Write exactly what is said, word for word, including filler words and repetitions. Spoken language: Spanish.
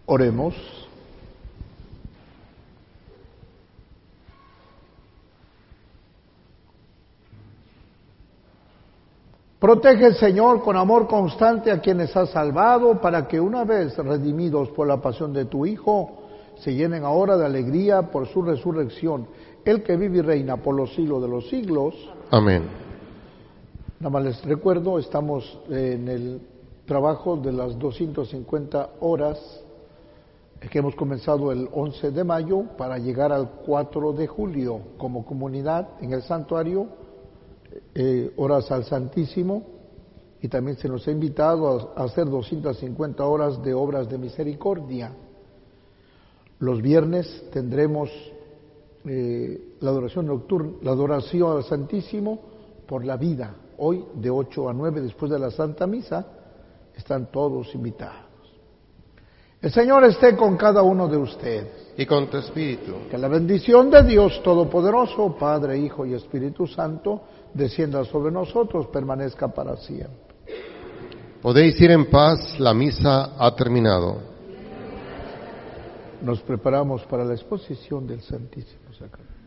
Oremos. Protege, Señor, con amor constante a quienes has salvado, para que una vez redimidos por la pasión de tu Hijo, se llenen ahora de alegría por su resurrección, el que vive y reina por los siglos de los siglos. Amén. Nada más les recuerdo, estamos en el trabajo de las doscientas cincuenta horas que hemos comenzado el once de mayo para llegar al cuatro de julio como comunidad en el santuario. Eh, horas al Santísimo, y también se nos ha invitado a, a hacer doscientas cincuenta horas de obras de misericordia. Los viernes tendremos eh, la adoración nocturna, la adoración al Santísimo por la vida. Hoy de ocho a nueve después de la Santa Misa están todos invitados. El Señor esté con cada uno de ustedes. Y con tu espíritu. Que la bendición de Dios Todopoderoso, Padre, Hijo y Espíritu Santo, descienda sobre nosotros, permanezca para siempre. Podéis ir en paz, la misa ha terminado. Nos preparamos para la exposición del Santísimo Sacramento.